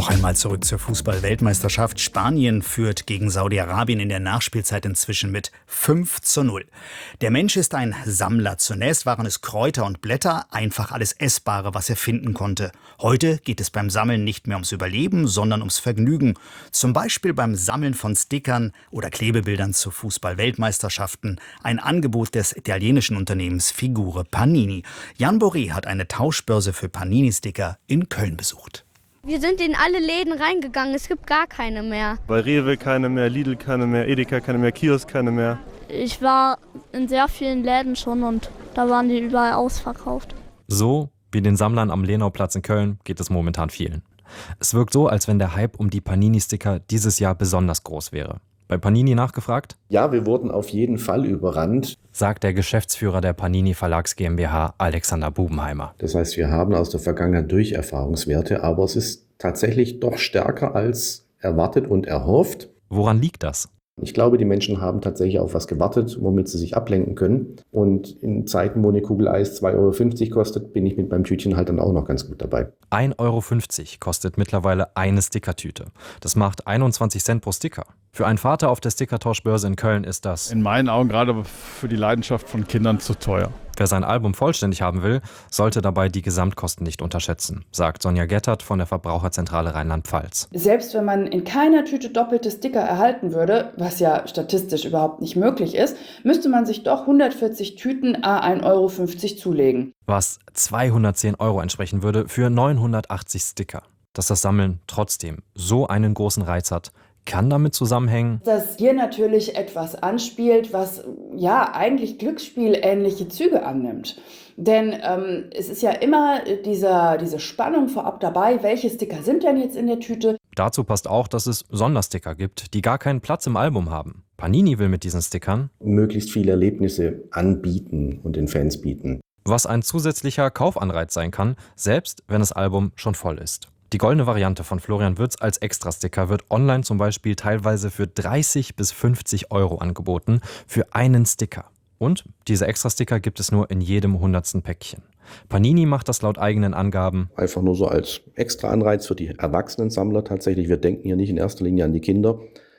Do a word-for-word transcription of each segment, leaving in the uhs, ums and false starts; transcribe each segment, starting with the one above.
Noch einmal zurück zur Fußball-Weltmeisterschaft. Spanien führt gegen Saudi-Arabien in der Nachspielzeit inzwischen mit fünf zu null. Der Mensch ist ein Sammler. Zunächst waren es Kräuter und Blätter, einfach alles Essbare, was er finden konnte. Heute geht es beim Sammeln nicht mehr ums Überleben, sondern ums Vergnügen. Zum Beispiel beim Sammeln von Stickern oder Klebebildern zu Fußball-Weltmeisterschaften. Ein Angebot des italienischen Unternehmens Figure Panini. Jan Boré hat eine Tauschbörse für Panini-Sticker in Köln besucht. Wir sind in alle Läden reingegangen, es gibt gar keine mehr. Bei Rewe keine mehr, Lidl keine mehr, Edeka keine mehr, Kiosk keine mehr. Ich war in sehr vielen Läden schon und da waren die überall ausverkauft. So wie den Sammlern am Lenauplatz in Köln geht es momentan vielen. Es wirkt so, als wenn der Hype um die Panini-Sticker dieses Jahr besonders groß wäre. Bei Panini nachgefragt? Ja, wir wurden auf jeden Fall überrannt, sagt der Geschäftsführer der Panini Verlags GmbH, Alexander Bubenheimer. Das heißt, wir haben aus der Vergangenheit Durcherfahrungswerte, aber es ist tatsächlich doch stärker als erwartet und erhofft. Woran liegt das? Ich glaube, die Menschen haben tatsächlich auf was gewartet, womit sie sich ablenken können. Und in Zeiten, wo eine Kugel Eis zwei Euro fünfzig kostet, bin ich mit meinem Tütchen halt dann auch noch ganz gut dabei. ein Euro fünfzig kostet mittlerweile eine Stickertüte. Das macht einundzwanzig Cent pro Sticker. Für einen Vater auf der Stickertauschbörse in Köln ist das In meinen Augen gerade für die Leidenschaft von Kindern zu teuer. Wer sein Album vollständig haben will, sollte dabei die Gesamtkosten nicht unterschätzen, sagt Sonja Gettert von der Verbraucherzentrale Rheinland-Pfalz. Selbst wenn man in keiner Tüte doppelte Sticker erhalten würde, was ja statistisch überhaupt nicht möglich ist, müsste man sich doch hundertvierzig Tüten à ein Euro fünfzig zulegen. Was zweihundertzehn Euro entsprechen würde für neunhundertachtzig Sticker. Dass das Sammeln trotzdem so einen großen Reiz hat, kann damit zusammenhängen, dass hier natürlich etwas anspielt, was ja eigentlich Glücksspiel-ähnliche Züge annimmt. Denn ähm, es ist ja immer dieser, diese Spannung vorab dabei, welche Sticker sind denn jetzt in der Tüte. Dazu passt auch, dass es Sondersticker gibt, die gar keinen Platz im Album haben. Panini will mit diesen Stickern möglichst viele Erlebnisse anbieten und den Fans bieten. Was ein zusätzlicher Kaufanreiz sein kann, selbst wenn das Album schon voll ist. Die goldene Variante von Florian Würz als Extrasticker wird online zum Beispiel teilweise für dreißig bis fünfzig Euro angeboten für einen Sticker. Und diese Extrasticker gibt es nur in jedem hundertsten Päckchen. Panini macht das laut eigenen Angaben Einfach nur so als extra Anreiz für die Erwachsenen-Sammler tatsächlich. Wir denken hier nicht in erster Linie an die Kinder.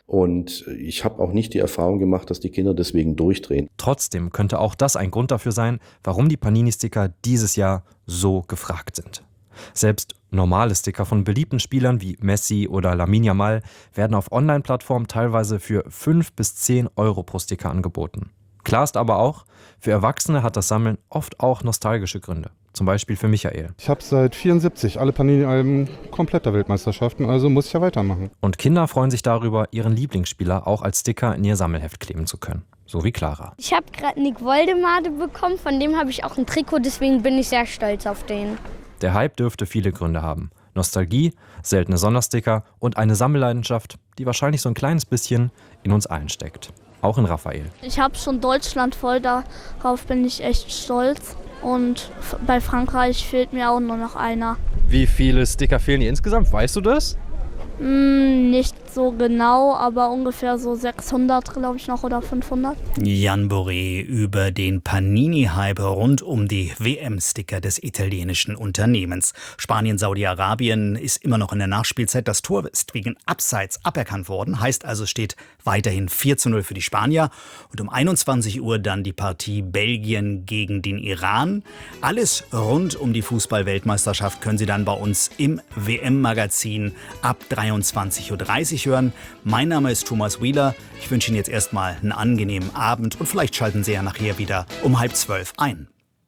Und ich habe auch nicht die Erfahrung gemacht, dass die Kinder deswegen durchdrehen. Trotzdem könnte auch das ein Grund dafür sein, warum die Panini-Sticker dieses Jahr so gefragt sind. Selbst normale Sticker von beliebten Spielern wie Messi oder Lamine Yamal werden auf Online-Plattformen teilweise für fünf bis zehn Euro pro Sticker angeboten. Klar ist aber auch, für Erwachsene hat das Sammeln oft auch nostalgische Gründe. Zum Beispiel für Michael. Ich habe seit vierundsiebzig alle Panini-Alben kompletter Weltmeisterschaften, also muss ich ja weitermachen. Und Kinder freuen sich darüber, ihren Lieblingsspieler auch als Sticker in ihr Sammelheft kleben zu können. So wie Clara. Ich habe gerade Nick Woldemade bekommen, von dem habe ich auch ein Trikot, deswegen bin ich sehr stolz auf den. Der Hype dürfte viele Gründe haben. Nostalgie, seltene Sondersticker und eine Sammelleidenschaft, die wahrscheinlich so ein kleines bisschen in uns allen steckt. Auch in Raphael. Ich habe schon Deutschland voll, darauf bin ich echt stolz. Und bei Frankreich fehlt mir auch nur noch einer. Wie viele Sticker fehlen dir insgesamt? Weißt du das? Hm, nicht so genau, aber ungefähr so sechshundert, glaube ich, noch oder fünfhundert. Jan Boré über den Panini-Hype rund um die W M-Sticker des italienischen Unternehmens. Spanien-Saudi-Arabien ist immer noch in der Nachspielzeit. Das Tor ist wegen Abseits aberkannt worden. Heißt also, steht weiterhin vier zu null für die Spanier. Und um einundzwanzig Uhr dann die Partie Belgien gegen den Iran. Alles rund um die Fußball-Weltmeisterschaft können Sie dann bei uns im W M-Magazin ab dreiundzwanzig Uhr dreißig hören. Mein Name ist Thomas Wheeler. Ich wünsche Ihnen jetzt erstmal einen angenehmen Abend und vielleicht schalten Sie ja nachher wieder um halb zwölf ein.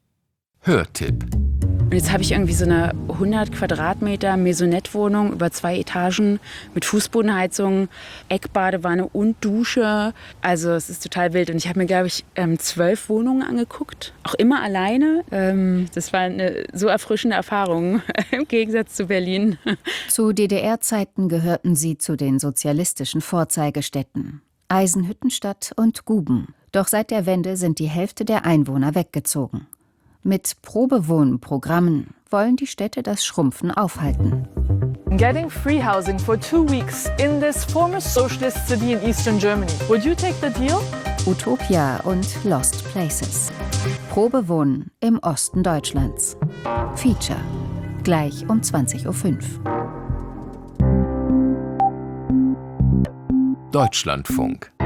Hörtipp. Und jetzt habe ich irgendwie so eine hundert Quadratmeter Maisonette-Wohnung über zwei Etagen mit Fußbodenheizung, Eckbadewanne und Dusche. Also es ist total wild. Und ich habe mir, glaube ich, zwölf Wohnungen angeguckt. Auch immer alleine. Ähm, das war eine so erfrischende Erfahrung im Gegensatz zu Berlin. Zu D D R-Zeiten gehörten sie zu den sozialistischen Vorzeigestädten. Eisenhüttenstadt und Guben. Doch seit der Wende sind die Hälfte der Einwohner weggezogen. Mit Probewohnprogrammen wollen die Städte das Schrumpfen aufhalten. Getting free housing for two weeks in this former socialist city in Eastern Germany. Would you take the deal? Utopia und Lost Places. Probewohnen im Osten Deutschlands. Feature. Gleich um zwanzig Uhr fünf. Deutschlandfunk.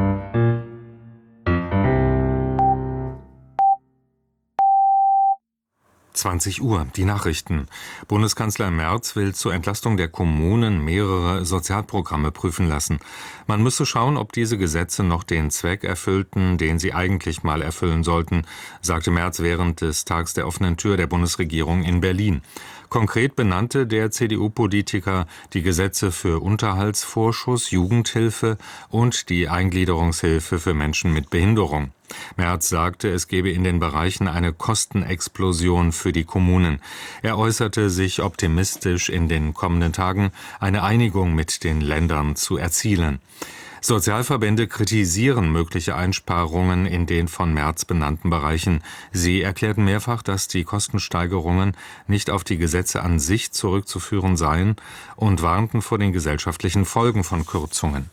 zwanzig Uhr, die Nachrichten. Bundeskanzler Merz will zur Entlastung der Kommunen mehrere Sozialprogramme prüfen lassen. Man müsse schauen, ob diese Gesetze noch den Zweck erfüllten, den sie eigentlich mal erfüllen sollten, sagte Merz während des Tags der offenen Tür der Bundesregierung in Berlin. Konkret benannte der C D U-Politiker die Gesetze für Unterhaltsvorschuss, Jugendhilfe und die Eingliederungshilfe für Menschen mit Behinderung. Merz sagte, es gebe in den Bereichen eine Kostenexplosion für die Kommunen. Er äußerte sich optimistisch, in den kommenden Tagen eine Einigung mit den Ländern zu erzielen. Sozialverbände kritisieren mögliche Einsparungen in den von Merz benannten Bereichen. Sie erklärten mehrfach, dass die Kostensteigerungen nicht auf die Gesetze an sich zurückzuführen seien und warnten vor den gesellschaftlichen Folgen von Kürzungen.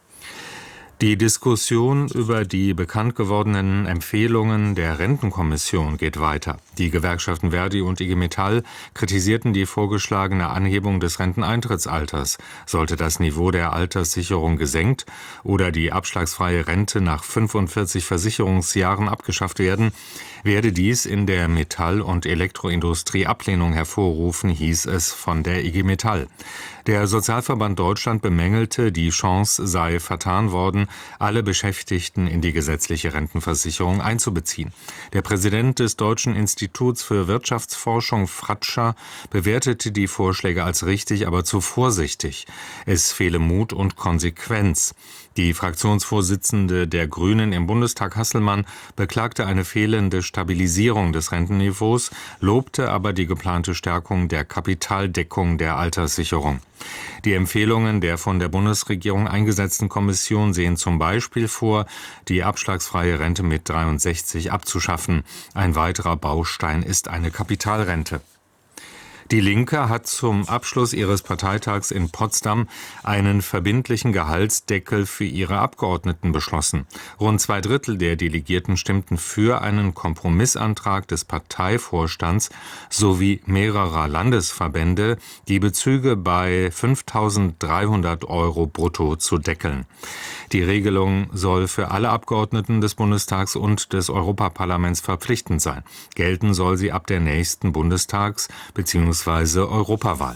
Die Diskussion über die bekannt gewordenen Empfehlungen der Rentenkommission geht weiter. Die Gewerkschaften Verdi und I G Metall kritisierten die vorgeschlagene Anhebung des Renteneintrittsalters. Sollte das Niveau der Alterssicherung gesenkt oder die abschlagsfreie Rente nach fünfundvierzig Versicherungsjahren abgeschafft werden, werde dies in der Metall- und Elektroindustrie Ablehnung hervorrufen, hieß es von der I G Metall. Der Sozialverband Deutschland bemängelte, die Chance sei vertan worden, alle Beschäftigten in die gesetzliche Rentenversicherung einzubeziehen. Der Präsident des Deutschen Instituts für Wirtschaftsforschung, Fratscher, bewertete die Vorschläge als richtig, aber zu vorsichtig. Es fehle Mut und Konsequenz. Die Fraktionsvorsitzende der Grünen im Bundestag, Hasselmann, beklagte eine fehlende Stabilisierung des Rentenniveaus, lobte aber die geplante Stärkung der Kapitaldeckung der Alterssicherung. Die Empfehlungen der von der Bundesregierung eingesetzten Kommission sehen zum Beispiel vor, die abschlagsfreie Rente mit dreiundsechzig abzuschaffen. Ein weiterer Baustein ist eine Kapitalrente. Die Linke hat zum Abschluss ihres Parteitags in Potsdam einen verbindlichen Gehaltsdeckel für ihre Abgeordneten beschlossen. Rund zwei Drittel der Delegierten stimmten für einen Kompromissantrag des Parteivorstands sowie mehrerer Landesverbände, die Bezüge bei fünftausenddreihundert Euro brutto zu deckeln. Die Regelung soll für alle Abgeordneten des Bundestags und des Europaparlaments verpflichtend sein. Gelten soll sie ab der nächsten Bundestags- bzw. Europawahl.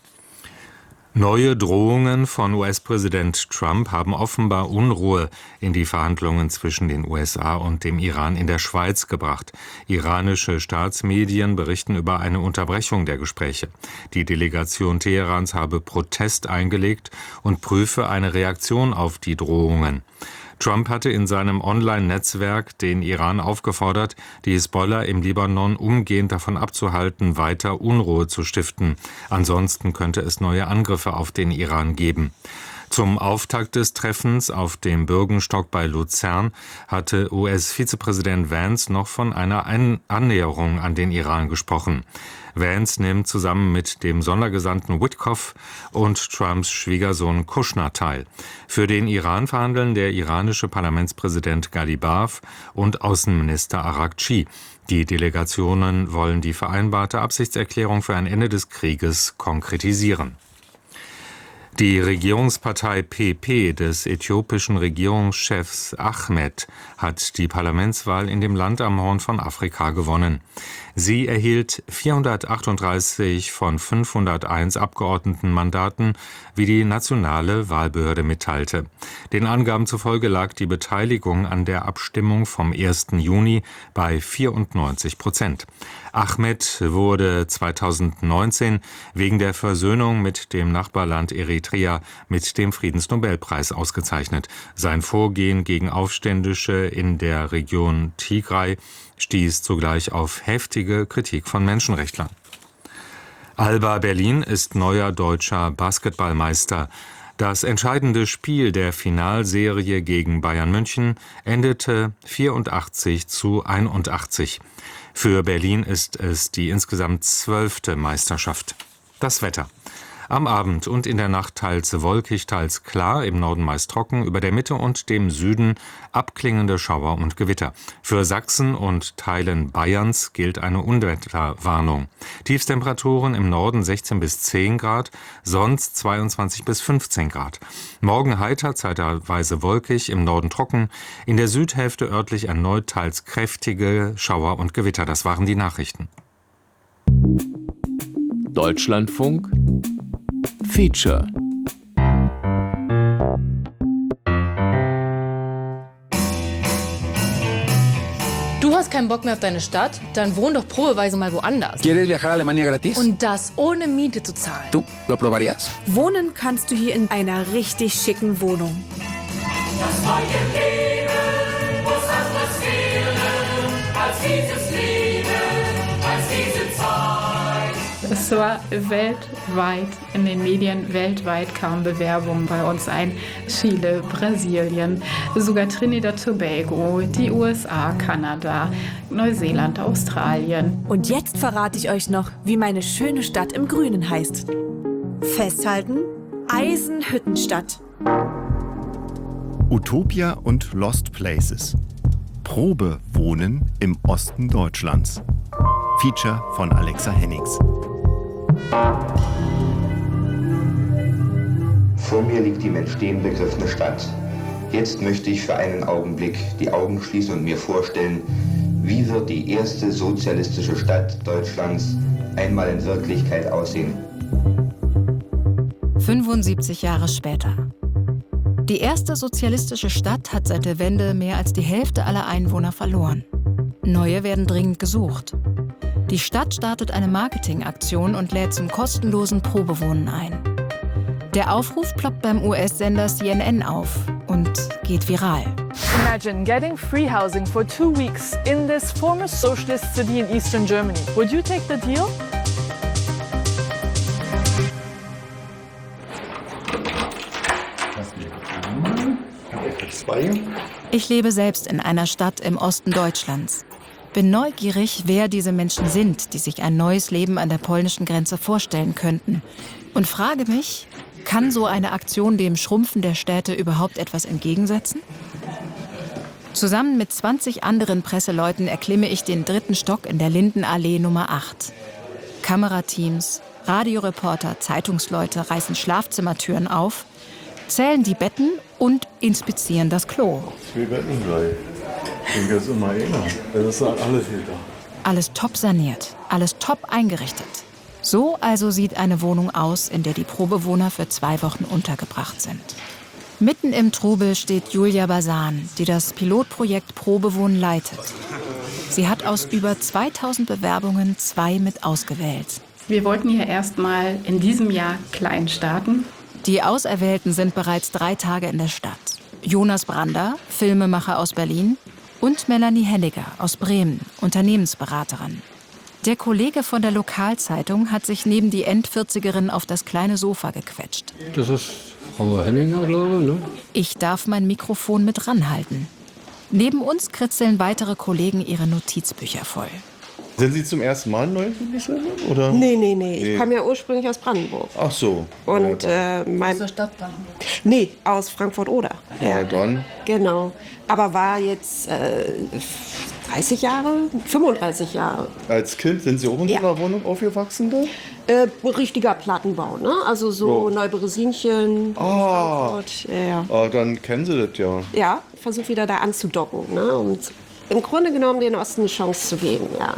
Neue Drohungen von U S-Präsident Trump haben offenbar Unruhe in die Verhandlungen zwischen den U S A und dem Iran in der Schweiz gebracht. Iranische Staatsmedien berichten über eine Unterbrechung der Gespräche. Die Delegation Teherans habe Protest eingelegt und prüfe eine Reaktion auf die Drohungen. Trump hatte in seinem Online-Netzwerk den Iran aufgefordert, die Hisbollah im Libanon umgehend davon abzuhalten, weiter Unruhe zu stiften. Ansonsten könnte es neue Angriffe auf den Iran geben. Zum Auftakt des Treffens auf dem Bürgenstock bei Luzern hatte U S-Vizepräsident Vance noch von einer Annäherung an den Iran gesprochen. Vance nimmt zusammen mit dem Sondergesandten Witkoff und Trumps Schwiegersohn Kushner teil. Für den Iran verhandeln der iranische Parlamentspräsident Ghalibaf und Außenminister Araghchi. Die Delegationen wollen die vereinbarte Absichtserklärung für ein Ende des Krieges konkretisieren. Die Regierungspartei P P des äthiopischen Regierungschefs Ahmed hat die Parlamentswahl in dem Land am Horn von Afrika gewonnen. Sie erhielt vierhundertachtunddreißig von fünfhunderteins Abgeordnetenmandaten, wie die nationale Wahlbehörde mitteilte. Den Angaben zufolge lag die Beteiligung an der Abstimmung vom ersten Juni bei vierundneunzig Prozent. Ahmed wurde zweitausendneunzehn wegen der Versöhnung mit dem Nachbarland Eritrea mit dem Friedensnobelpreis ausgezeichnet. Sein Vorgehen gegen Aufständische in der Region Tigray stieß zugleich auf heftige Kritik von Menschenrechtlern. Alba Berlin ist neuer deutscher Basketballmeister. Das entscheidende Spiel der Finalserie gegen Bayern München endete vierundachtzig zu einundachtzig. Für Berlin ist es die insgesamt zwölfte Meisterschaft. Das Wetter. Am Abend und in der Nacht teils wolkig, teils klar, im Norden meist trocken, über der Mitte und dem Süden abklingende Schauer und Gewitter. Für Sachsen und Teilen Bayerns gilt eine Unwetterwarnung. Tiefstemperaturen im Norden sechzehn bis zehn Grad, sonst zweiundzwanzig bis fünfzehn Grad. Morgen heiter, zeitweise wolkig, im Norden trocken, in der Südhälfte örtlich erneut teils kräftige Schauer und Gewitter. Das waren die Nachrichten. Deutschlandfunk Feature. Du hast keinen Bock mehr auf deine Stadt? Dann wohn doch probeweise mal woanders. ¿Quieres viajar a Alemania gratis? Und das ohne Miete zu zahlen. ¿Tú lo probarías? Wohnen kannst du hier in einer richtig schicken Wohnung. Das neue Leben muss anders werden als dieses Leben, als diese Zeit. Es war weltweit in den Medien, weltweit kamen Bewerbungen bei uns ein. Chile, Brasilien, sogar Trinidad Tobago, die U S A, Kanada, Neuseeland, Australien. Und jetzt verrate ich euch noch, wie meine schöne Stadt im Grünen heißt. Festhalten, Eisenhüttenstadt. Utopia und Lost Places. Probewohnen im Osten Deutschlands. Feature von Alexa Hennings. Vor mir liegt die im Entstehen begriffene Stadt. Jetzt möchte ich für einen Augenblick die Augen schließen und mir vorstellen, wie wird die erste sozialistische Stadt Deutschlands einmal in Wirklichkeit aussehen. fünfundsiebzig Jahre später. Die erste sozialistische Stadt hat seit der Wende mehr als die Hälfte aller Einwohner verloren. Neue werden dringend gesucht. Die Stadt startet eine Marketingaktion und lädt zum kostenlosen Probewohnen ein. Der Aufruf ploppt beim U S-Sender C N N auf und geht viral. Imagine getting free housing for two weeks in this former socialist city in Eastern Germany. Would you take the deal? Ich lebe selbst in einer Stadt im Osten Deutschlands. Bin neugierig, wer diese Menschen sind, die sich ein neues Leben an der polnischen Grenze vorstellen könnten. Und frage mich, kann so eine Aktion dem Schrumpfen der Städte überhaupt etwas entgegensetzen? Zusammen mit zwanzig anderen Presseleuten erklimme ich den dritten Stock in der Lindenallee Nummer acht. Kamerateams, Radioreporter, Zeitungsleute reißen Schlafzimmertüren auf, zählen die Betten und inspizieren das Klo. Zwei Betten gleich. Ich denke, das ist immer einer. Das ist alles hier da. Alles top saniert, alles top eingerichtet. So also sieht eine Wohnung aus, in der die Probewohner für zwei Wochen untergebracht sind. Mitten im Trubel steht Julia Basan, die das Pilotprojekt Probewohnen leitet. Sie hat aus über zweitausend Bewerbungen zwei mit ausgewählt. Wir wollten hier erstmal in diesem Jahr klein starten. Die Auserwählten sind bereits drei Tage in der Stadt. Jonas Brander, Filmemacher aus Berlin, und Melanie Henniger aus Bremen, Unternehmensberaterin. Der Kollege von der Lokalzeitung hat sich neben die Endvierzigerin auf das kleine Sofa gequetscht. Das ist Frau Henniger, glaube ich, ne? Ich darf mein Mikrofon mit ranhalten. Neben uns kritzeln weitere Kollegen ihre Notizbücher voll. Sind Sie zum ersten Mal in Neukölln, oder? Nee, nee, nee. Ich komme ja ursprünglich aus Brandenburg. Ach so. Und äh, mein... Aus der Stadt Brandenburg? Nee, aus Frankfurt-Oder. Ja, dann. Genau. Aber war jetzt äh, dreißig Jahre, fünfunddreißig Jahre. Als Kind sind Sie auch in so einer Wohnung aufgewachsen da? Äh, richtiger Plattenbau, ne? Also so Oh. Neuberesinchen. Ah. Ja, ja. Ah, dann kennen Sie das ja. Ja, versuch wieder da anzudocken, ne? Und im Grunde genommen den Osten eine Chance zu geben, ja.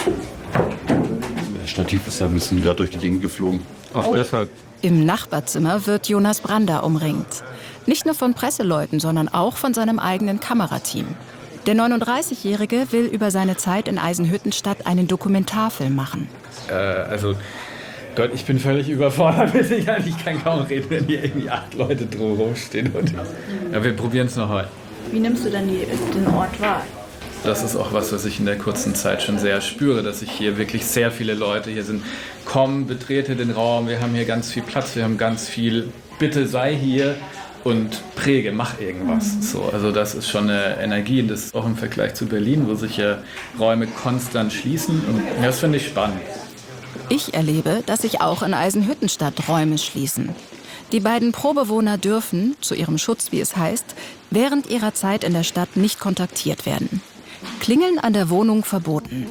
Das Stativ ist ja ein bisschen wieder durch die Gegend geflogen. Ach, Oh. deshalb. Im Nachbarzimmer wird Jonas Brander umringt. Nicht nur von Presseleuten, sondern auch von seinem eigenen Kamerateam. Der neununddreißigjährige will über seine Zeit in Eisenhüttenstadt einen Dokumentarfilm machen. Äh, also, Gott, ich bin völlig überfordert mit Sicherheit. Ich kann kaum reden, wenn hier irgendwie acht Leute drumherum stehen. Und ja, wir probieren es noch heute. Wie nimmst du denn die, den Ort wahr? Das ist auch was, was ich in der kurzen Zeit schon sehr spüre, dass ich hier wirklich sehr viele Leute hier sind. Komm, betrete den Raum, wir haben hier ganz viel Platz, wir haben ganz viel, bitte sei hier und präge, mach irgendwas. So, also das ist schon eine Energie, und das ist auch im Vergleich zu Berlin, wo sich ja Räume konstant schließen. Und das finde ich spannend. Ich erlebe, dass sich auch in Eisenhüttenstadt Räume schließen. Die beiden Probewohner dürfen, zu ihrem Schutz wie es heißt, während ihrer Zeit in der Stadt nicht kontaktiert werden. Klingeln an der Wohnung verboten.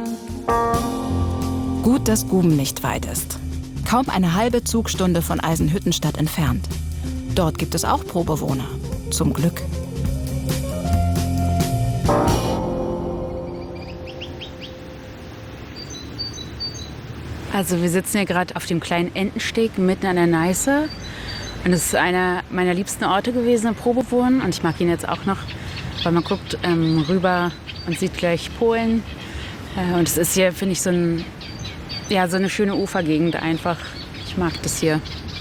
Gut, dass Guben nicht weit ist. Kaum eine halbe Zugstunde von Eisenhüttenstadt entfernt. Dort gibt es auch Probewohner. Zum Glück. Also wir sitzen hier gerade auf dem kleinen Entensteg mitten an der Neiße. Und es ist einer meiner liebsten Orte gewesen, im Probewohnen. Und ich mag ihn jetzt auch noch, weil man guckt ähm, rüber und sieht gleich Polen. Äh, und es ist hier, finde ich, so, ein, ja, so eine schöne Ufergegend einfach. Ich mag das hier.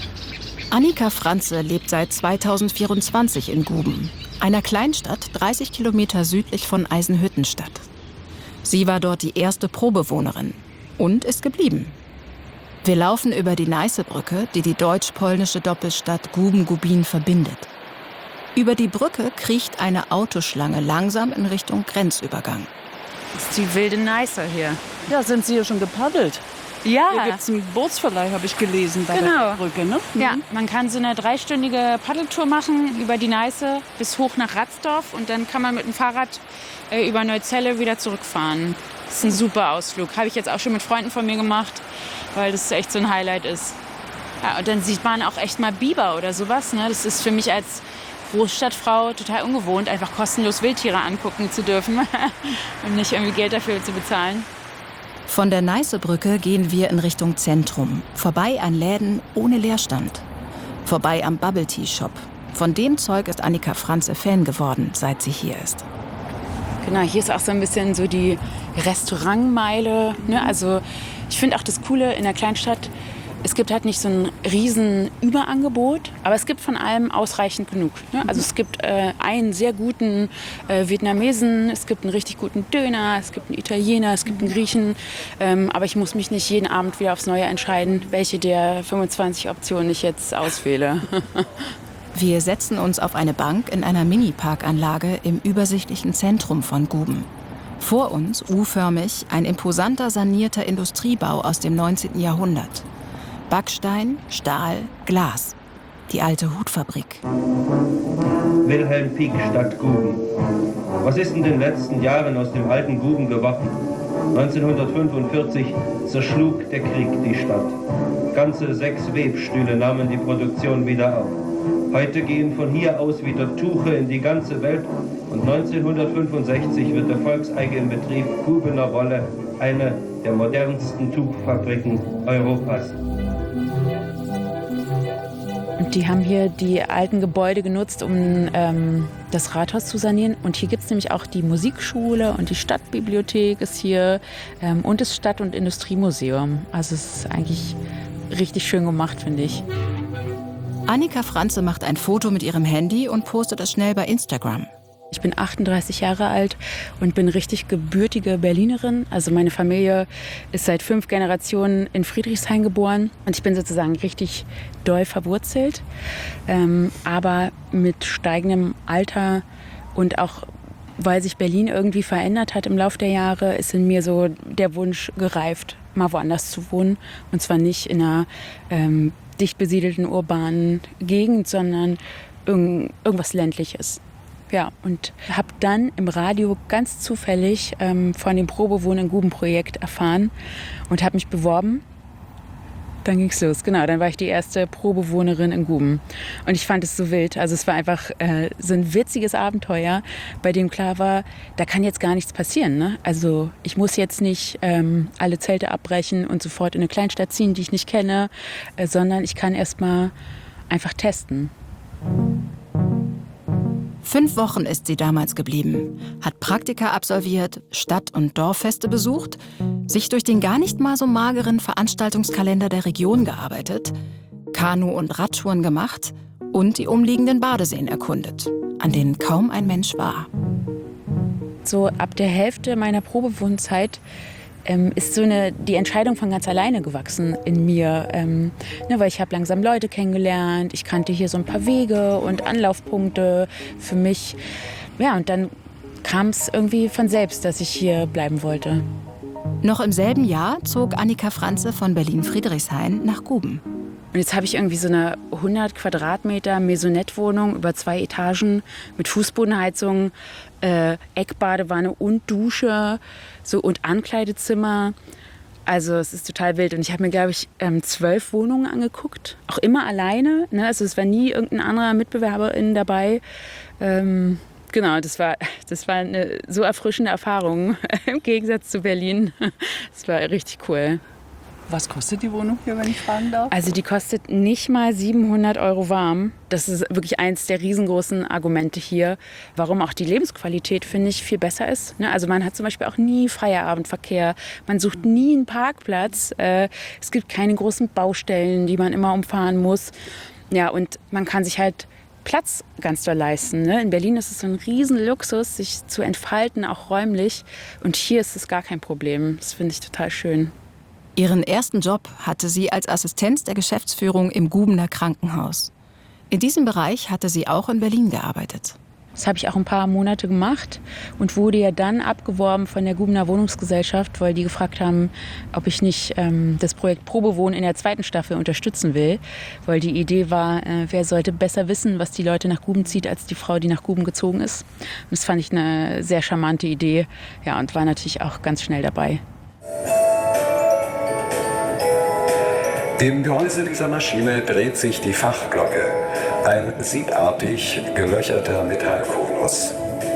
Annika Franze lebt seit zweitausendvierundzwanzig in Guben, einer Kleinstadt dreißig Kilometer südlich von Eisenhüttenstadt. Sie war dort die erste Probewohnerin und ist geblieben. Wir laufen über die Neißebrücke, die die deutsch-polnische Doppelstadt Guben-Gubin verbindet. Über die Brücke kriecht eine Autoschlange langsam in Richtung Grenzübergang. Das ist die wilde Neiße hier. Ja, sind Sie hier schon gepaddelt? Ja. Hier gibt es einen Bootsverleih, habe ich gelesen, bei Genau. der Brücke, ne? Mhm. Ja, man kann so eine dreistündige Paddeltour machen über die Neiße bis hoch nach Ratzdorf und dann kann man mit dem Fahrrad äh, über Neuzelle wieder zurückfahren. Das ist ein super Ausflug. Habe ich jetzt auch schon mit Freunden von mir gemacht, weil das echt so ein Highlight ist. Ja, und dann sieht man auch echt mal Biber oder sowas. Ne? Das ist für mich als Großstadtfrau total ungewohnt, einfach kostenlos Wildtiere angucken zu dürfen und nicht irgendwie Geld dafür zu bezahlen. Von der Neißebrücke gehen wir in Richtung Zentrum, vorbei an Läden ohne Leerstand. Vorbei am Bubble Tea Shop. Von dem Zeug ist Annika Franze Fan geworden, seit sie hier ist. Genau, hier ist auch so ein bisschen so die Restaurantmeile. Ne? Also ich finde auch das Coole in der Kleinstadt, es gibt halt nicht so ein riesen Überangebot, aber es gibt von allem ausreichend genug. Ne? Also es gibt äh, einen sehr guten äh, Vietnamesen, es gibt einen richtig guten Döner, es gibt einen Italiener, es gibt einen Griechen. Ähm, aber ich muss mich nicht jeden Abend wieder aufs Neue entscheiden, welche der fünfundzwanzig Optionen ich jetzt auswähle. Wir setzen uns auf eine Bank in einer Mini-Parkanlage im übersichtlichen Zentrum von Guben. Vor uns, U-förmig, ein imposanter sanierter Industriebau aus dem neunzehnten Jahrhundert. Backstein, Stahl, Glas. Die alte Hutfabrik. Wilhelm Pieck, Stadt Guben. Was ist in den letzten Jahren aus dem alten Guben geworden? neunzehnhundertfünfundvierzig zerschlug der Krieg die Stadt. Ganze sechs Webstühle nahmen die Produktion wieder auf. Heute gehen von hier aus wieder Tuche in die ganze Welt und neunzehnhundertfünfundsechzig wird der volkseigene Betrieb Gubener Wolle eine der modernsten Tuchfabriken Europas. Und die haben hier die alten Gebäude genutzt, um ähm, das Rathaus zu sanieren. Und hier gibt es nämlich auch die Musikschule und die Stadtbibliothek ist hier ähm, und das Stadt- und Industriemuseum. Also es ist eigentlich richtig schön gemacht, finde ich. Annika Franze macht ein Foto mit ihrem Handy und postet es schnell bei Instagram. Ich bin achtunddreißig Jahre alt und bin richtig gebürtige Berlinerin. Also meine Familie ist seit fünf Generationen in Friedrichshain geboren und ich bin sozusagen richtig doll verwurzelt. Ähm, aber mit steigendem Alter und auch weil sich Berlin irgendwie verändert hat im Laufe der Jahre, ist in mir so der Wunsch gereift, mal woanders zu wohnen. Und zwar nicht in einer ähm, dicht besiedelten urbanen Gegend, sondern irg- irgendwas Ländliches. Ja, und habe dann im Radio ganz zufällig ähm, von dem Probewohnen in Guben-Projekt erfahren und habe mich beworben. Dann ging's los, genau. Dann war ich die erste Probewohnerin in Guben. Und ich fand es so wild. Also es war einfach äh, so ein witziges Abenteuer, bei dem klar war, da kann jetzt gar nichts passieren. Ne? Also ich muss jetzt nicht ähm, alle Zelte abbrechen und sofort in eine Kleinstadt ziehen, die ich nicht kenne, äh, sondern ich kann erst mal einfach testen. Fünf Wochen ist sie damals geblieben, hat Praktika absolviert, Stadt- und Dorffeste besucht, sich durch den gar nicht mal so mageren Veranstaltungskalender der Region gearbeitet, Kanu- und Radtouren gemacht und die umliegenden Badeseen erkundet, an denen kaum ein Mensch war. So ab der Hälfte meiner Probewohnzeit ähm, ist so eine, die Entscheidung von ganz alleine gewachsen in mir. Ähm, ne, weil ich habe langsam Leute kennengelernt, ich kannte hier so ein paar Wege und Anlaufpunkte für mich. Ja, und dann kam es irgendwie von selbst, dass ich hier bleiben wollte. Noch im selben Jahr zog Annika Franze von Berlin-Friedrichshain nach Guben. Und jetzt habe ich irgendwie so eine hundert Quadratmeter Maisonette-Wohnung über zwei Etagen mit Fußbodenheizung, äh, Eckbadewanne und Dusche so, und Ankleidezimmer. Also es ist total wild. Und ich habe mir, glaube ich, ähm, zwölf Wohnungen angeguckt. Auch immer alleine. Ne? Also es war nie irgendein anderer Mitbewerberin dabei. Ähm, genau, das war, das war eine so erfrischende Erfahrung im Gegensatz zu Berlin. Das war richtig cool. Was kostet die Wohnung hier, wenn ich fragen darf? Also die kostet nicht mal siebenhundert Euro warm. Das ist wirklich eins der riesengroßen Argumente hier, warum auch die Lebensqualität, finde ich, viel besser ist. Also man hat zum Beispiel auch nie Feierabendverkehr, man sucht nie einen Parkplatz, es gibt keine großen Baustellen, die man immer umfahren muss. Ja, und man kann sich halt Platz ganz doll leisten. In Berlin ist es so ein Riesenluxus, sich zu entfalten, auch räumlich. Und hier ist es gar kein Problem. Das finde ich total schön. Ihren ersten Job hatte sie als Assistenz der Geschäftsführung im Gubener Krankenhaus. In diesem Bereich hatte sie auch in Berlin gearbeitet. Das habe ich auch ein paar Monate gemacht und wurde ja dann abgeworben von der Gubener Wohnungsgesellschaft, weil die gefragt haben, ob ich nicht ähm, das Projekt Probewohnen in der zweiten Staffel unterstützen will. Weil die Idee war, äh, wer sollte besser wissen, was die Leute nach Guben zieht, als die Frau, die nach Guben gezogen ist. Und das fand ich eine sehr charmante Idee, ja, und war natürlich auch ganz schnell dabei. Im Gehäuse dieser Maschine dreht sich die Fachglocke, ein siebartig gelöcherter Metallkonus.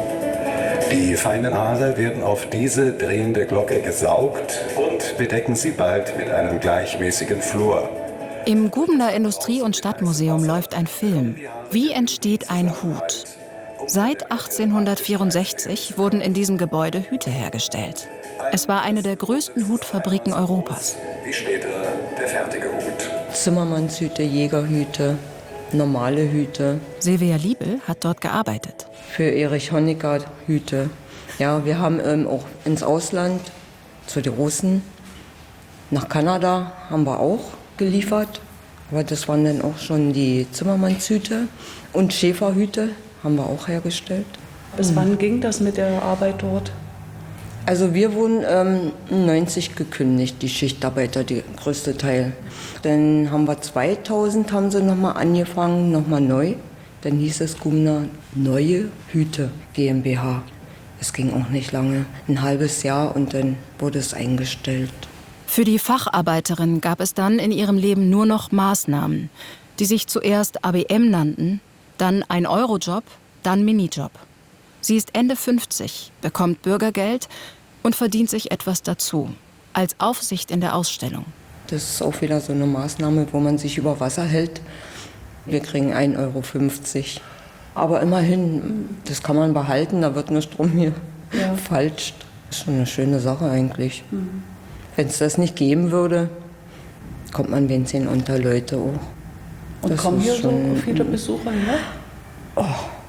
Die feinen Haare werden auf diese drehende Glocke gesaugt und bedecken sie bald mit einem gleichmäßigen Flur. Im Gubener Industrie- und Stadtmuseum läuft ein Film. Wie entsteht ein Hut? Seit achtzehnhundertvierundsechzig wurden in diesem Gebäude Hüte hergestellt. Es war eine der größten Hutfabriken Europas. Wie später der fertige Hut. Zimmermannshüte, Jägerhüte, normale Hüte. Silvia Liebel hat dort gearbeitet. Für Erich Honecker Hüte. Ja, wir haben ähm, auch ins Ausland, zu den Russen, nach Kanada haben wir auch geliefert. Aber das waren dann auch schon die Zimmermannshüte und Schäferhüte haben wir auch hergestellt. Bis wann ging das mit der Arbeit dort? Also wir wurden ähm, neunzig gekündigt, die Schichtarbeiter, der größte Teil. Dann haben wir zweitausend haben sie nochmal angefangen, nochmal neu. Dann hieß es Gubener Neue Hüte GmbH. Es ging auch nicht lange, ein halbes Jahr und dann wurde es eingestellt. Für die Facharbeiterin gab es dann in ihrem Leben nur noch Maßnahmen, die sich zuerst A B M nannten, dann ein Eurojob, dann Minijob. Sie ist Ende fünfzig, bekommt Bürgergeld und verdient sich etwas dazu, als Aufsicht in der Ausstellung. Das ist auch wieder so eine Maßnahme, wo man sich über Wasser hält. Wir kriegen ein Euro fünfzig. Aber immerhin, das kann man behalten, da wird nur Strom hier ja. falscht. Das ist schon eine schöne Sache eigentlich. Mhm. Wenn es das nicht geben würde, kommt man wenigstens unter Leute auch. Und das kommen hier schon, so viele Besucher her? Oh.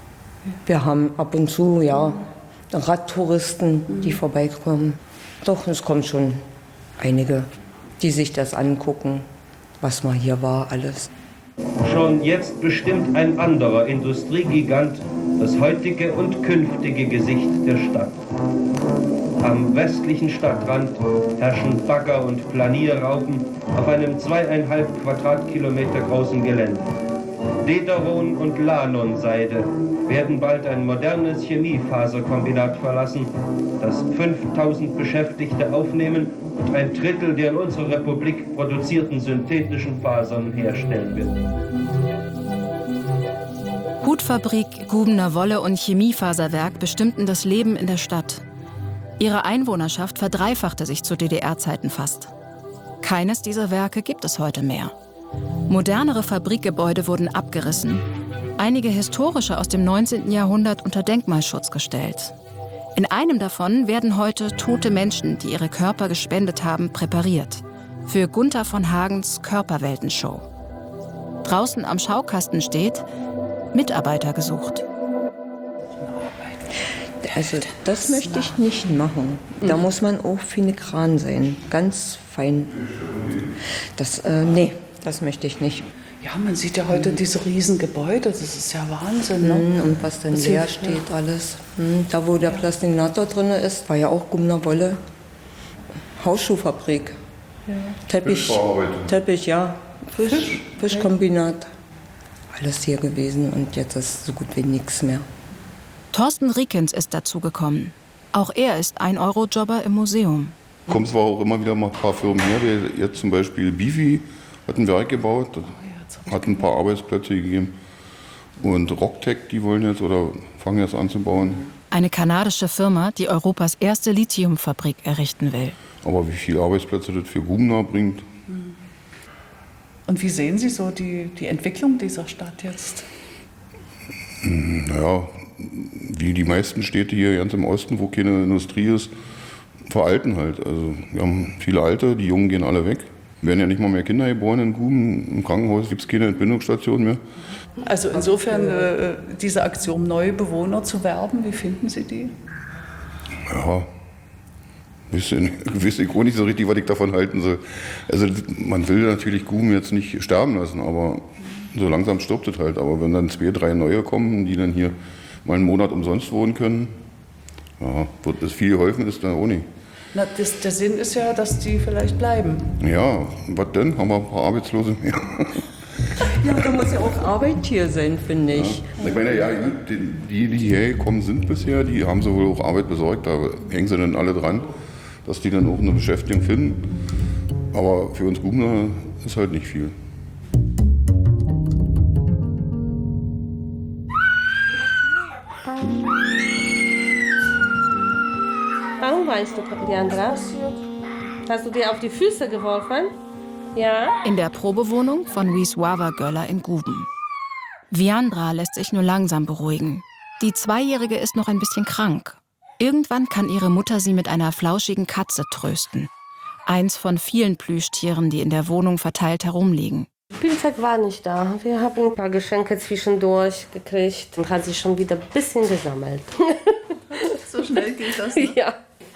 Wir haben ab und zu, ja, Radtouristen, die vorbeikommen. Doch, es kommen schon einige, die sich das angucken, was mal hier war, alles. Schon jetzt bestimmt ein anderer Industriegigant das heutige und künftige Gesicht der Stadt. Am westlichen Stadtrand herrschen Bagger- und Planierraupen auf einem zweieinhalb Quadratkilometer großen Gelände. Dederon und Lanon-Seide werden bald ein modernes Chemiefaserkombinat verlassen, das fünftausend Beschäftigte aufnehmen und ein Drittel der in unserer Republik produzierten synthetischen Fasern herstellen wird. Hutfabrik, Gubener Wolle und Chemiefaserwerk bestimmten das Leben in der Stadt. Ihre Einwohnerschaft verdreifachte sich zu D D R-Zeiten fast. Keines dieser Werke gibt es heute mehr. Modernere Fabrikgebäude wurden abgerissen, einige historische aus dem neunzehnten Jahrhundert unter Denkmalschutz gestellt. In einem davon werden heute tote Menschen, die ihre Körper gespendet haben, präpariert. Für Gunther von Hagens Körperweltenshow. Draußen am Schaukasten steht: Mitarbeiter gesucht. Also das möchte ich nicht machen. Da muss man auch filigran sein, ganz fein. Das, äh, nee. Das möchte ich nicht. Ja, man sieht ja heute diese riesen Gebäude, das ist ja Wahnsinn. Ne? Und was dann leer steht, alles. Da, wo der Plastinator drin ist, war ja auch Gubener Wolle. Hausschuhfabrik. Ja. Teppich, Fischverarbeitung. Teppich, ja. Fisch, Fisch? Fischkombinat. Alles hier gewesen und jetzt ist so gut wie nichts mehr. Thorsten Riekens ist dazugekommen. Auch er ist ein-Euro-Jobber im Museum. Kommen zwar auch immer wieder mal ein paar Firmen her, wie jetzt zum Beispiel Bifi hat ein Werk gebaut, das hat ein paar Arbeitsplätze gegeben. Und Rocktech, die wollen jetzt oder fangen jetzt an zu bauen. Eine kanadische Firma, die Europas erste Lithiumfabrik errichten will. Aber wie viele Arbeitsplätze das für Gumner bringt? Und wie sehen Sie so die, die Entwicklung dieser Stadt jetzt? Naja, wie die meisten Städte hier ganz im Osten, wo keine Industrie ist, veralten halt. Also wir haben viele Alte, die Jungen gehen alle weg. Werden ja nicht mal mehr Kinder geboren in Guben. Im Krankenhaus gibt es keine Entbindungsstation mehr. Also insofern äh, diese Aktion, neue Bewohner zu werben, wie finden Sie die? Ja, bisschen, weiß ich auch nicht so richtig, was ich davon halten soll. Also man will natürlich Guben jetzt nicht sterben lassen, aber so langsam stirbt es halt. Aber wenn dann zwei, drei neue kommen, die dann hier mal einen Monat umsonst wohnen können, ja, wird das viel geholfen ist dann auch nicht. Na, das, der Sinn ist ja, dass die vielleicht bleiben. Ja, was denn? Haben wir ein paar Arbeitslose mehr? Ja, da muss ja auch Arbeit hier sein, finde ich. Ja. Ich meine, ja, die, die hierher gekommen sind bisher, die haben so wohl auch Arbeit besorgt. Da hängen sie dann alle dran, dass die dann auch eine Beschäftigung finden. Aber für uns Gubner ist halt nicht viel. Warum weinst du, Diandra? Hast du dir auf die Füße geworfen? Ja? In der Probewohnung von Wisława Göller in Guben. Viandra lässt sich nur langsam beruhigen. Die Zweijährige ist noch ein bisschen krank. Irgendwann kann ihre Mutter sie mit einer flauschigen Katze trösten. Eins von vielen Plüschtieren, die in der Wohnung verteilt herumliegen. Spielzeug war nicht da. Wir haben ein paar Geschenke zwischendurch gekriegt und hat sich schon wieder ein bisschen gesammelt. So schnell geht das, ne? Ja.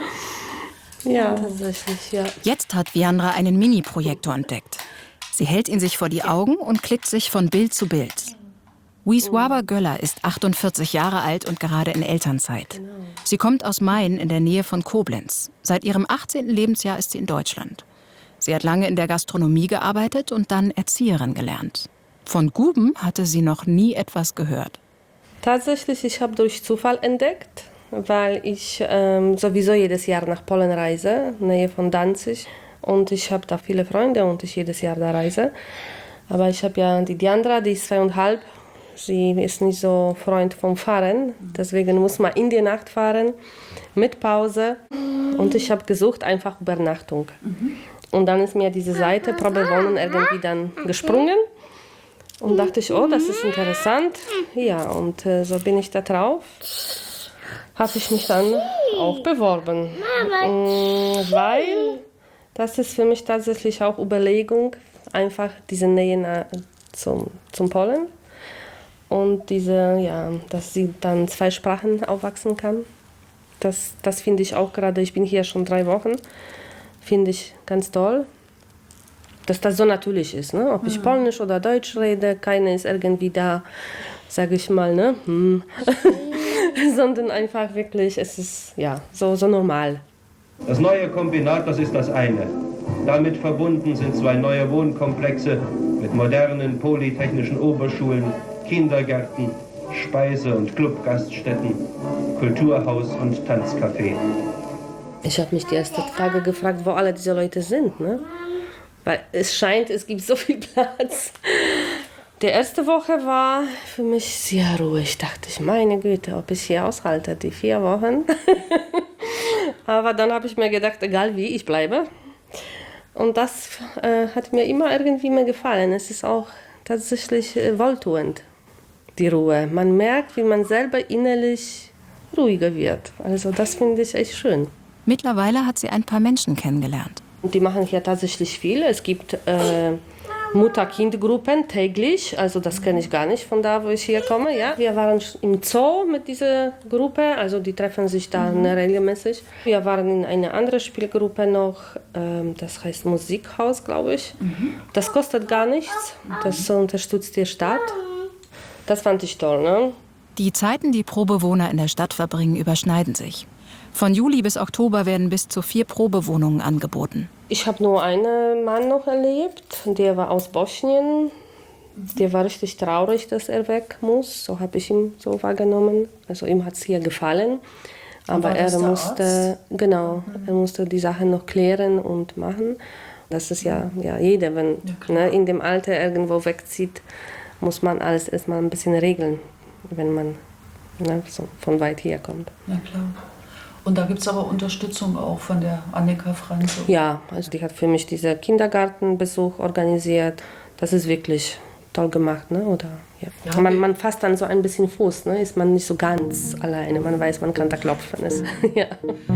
Ja, tatsächlich, ja. Jetzt hat Viandra einen Mini-Projektor entdeckt. Sie hält ihn sich vor die Augen und klickt sich von Bild zu Bild. Wisława Göller ist achtundvierzig Jahre alt und gerade in Elternzeit. Sie kommt aus Main in der Nähe von Koblenz. Seit ihrem achtzehnten Lebensjahr ist sie in Deutschland. Sie hat lange in der Gastronomie gearbeitet und dann Erzieherin gelernt. Von Guben hatte sie noch nie etwas gehört. Tatsächlich, ich habe durch Zufall entdeckt, weil ich ähm, sowieso jedes Jahr nach Polen reise, Nähe von Danzig. Und ich habe da viele Freunde und ich jedes Jahr da reise. Aber ich habe ja die Diandra, die ist zweieinhalb. Sie ist nicht so Freund vom Fahren. Deswegen muss man in die Nacht fahren, mit Pause. Und ich habe gesucht einfach Übernachtung. Und dann ist mir diese Seite Probewohnen irgendwie dann gesprungen. Und dachte ich, oh, das ist interessant. Ja, und äh, so bin ich da drauf. Habe ich mich dann auch beworben. Mm, weil das ist für mich tatsächlich auch Überlegung, einfach diese Nähe zum, zum Polen. Und diese, ja, dass sie dann zwei Sprachen aufwachsen kann. Das, das finde ich auch gerade, ich bin hier schon drei Wochen, finde ich ganz toll. Dass das so natürlich ist, ne? Ob ich Polnisch oder Deutsch rede, keiner ist irgendwie da, sage ich mal, ne? Hm. Sondern einfach wirklich, es ist ja so, so normal. Das neue Kombinat, das ist das eine. Damit verbunden sind zwei neue Wohnkomplexe mit modernen polytechnischen Oberschulen, Kindergärten, Speise- und Clubgaststätten, Kulturhaus und Tanzcafé. Ich habe mich die erste Frage gefragt, wo alle diese Leute sind, ne? Weil es scheint, es gibt so viel Platz. Die erste Woche war für mich sehr ruhig. Dachte ich, meine Güte, ob ich hier aushalte, die vier Wochen. Aber dann habe ich mir gedacht, egal wie, ich bleibe. Und das äh, hat mir immer irgendwie mehr gefallen. Es ist auch tatsächlich äh, wohltuend, die Ruhe. Man merkt, wie man selber innerlich ruhiger wird. Also das finde ich echt schön. Mittlerweile hat sie ein paar Menschen kennengelernt. Die machen hier tatsächlich viel. Es gibt äh, Mutter-Kind-Gruppen täglich. Also das kenne ich gar nicht von da, wo ich hier komme. Ja. Wir waren im Zoo mit dieser Gruppe. Also die treffen sich da mhm. regelmäßig. Wir waren in einer anderen Spielgruppe noch. Ähm, das heißt Musikhaus, glaube ich. Mhm. Das kostet gar nichts. Das unterstützt die Stadt. Das fand ich toll, ne? Die Zeiten, die Probewohner in der Stadt verbringen, überschneiden sich. Von Juli bis Oktober werden bis zu vier Probewohnungen angeboten. Ich habe nur einen Mann noch erlebt, der war aus Bosnien. Der war richtig traurig, dass er weg muss. So habe ich ihn so wahrgenommen. Also ihm hat es hier gefallen. Aber war das er der musste, Arzt? genau, er musste die Sachen noch klären und machen. Das ist ja, ja jeder, wenn Ja, ne, in dem Alter irgendwo wegzieht, muss man alles erstmal ein bisschen regeln, wenn man ne, so von weit her kommt. Na klar. Und da gibt es aber Unterstützung auch von der Annika Franze. Ja, also die hat für mich diesen Kindergartenbesuch organisiert. Das ist wirklich toll gemacht, ne? Oder, ja. Ja, man, man fasst dann so ein bisschen Fuß, ne? Ist man nicht so ganz alleine. Man weiß, man kann da klopfen. Ist, ja.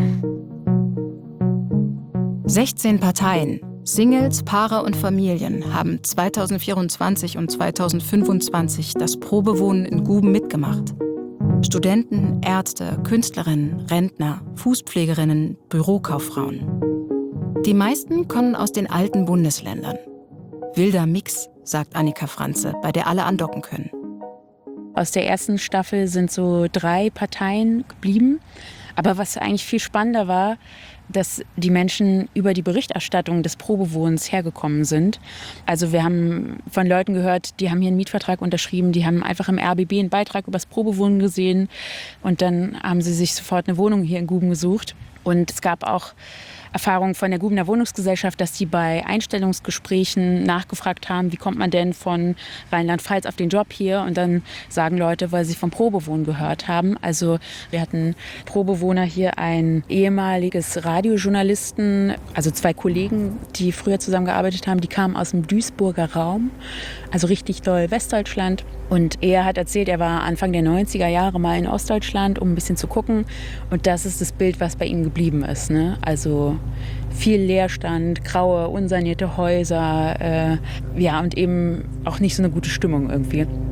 sechzehn Parteien, Singles, Paare und Familien haben zweitausendvierundzwanzig und zweitausendfünfundzwanzig das Probewohnen in Guben mitgemacht. Studenten, Ärzte, Künstlerinnen, Rentner, Fußpflegerinnen, Bürokauffrauen. Die meisten kommen aus den alten Bundesländern. Wilder Mix, sagt Annika Franze, bei der alle andocken können. Aus der ersten Staffel sind so drei Parteien geblieben. Aber was eigentlich viel spannender war, dass die Menschen über die Berichterstattung des Probewohnens hergekommen sind. Also wir haben von Leuten gehört, die haben hier einen Mietvertrag unterschrieben, die haben einfach im R B B einen Beitrag über das Probewohnen gesehen und dann haben sie sich sofort eine Wohnung hier in Guben gesucht. Und es gab auch Erfahrungen von der Gubener Wohnungsgesellschaft, dass die bei Einstellungsgesprächen nachgefragt haben, wie kommt man denn von Rheinland-Pfalz auf den Job hier? Und dann sagen Leute, weil sie vom Probewohnen gehört haben. Also wir hatten Probewohner hier, ein ehemaliges Radiojournalisten, also zwei Kollegen, die früher zusammengearbeitet haben, die kamen aus dem Duisburger Raum, also richtig doll Westdeutschland. Und er hat erzählt, er war Anfang der neunziger Jahre mal in Ostdeutschland, um ein bisschen zu gucken. Und das ist das Bild, was bei ihm geblieben ist, ne? Also viel Leerstand, graue, unsanierte Häuser, äh, ja, und eben auch nicht so eine gute Stimmung irgendwie.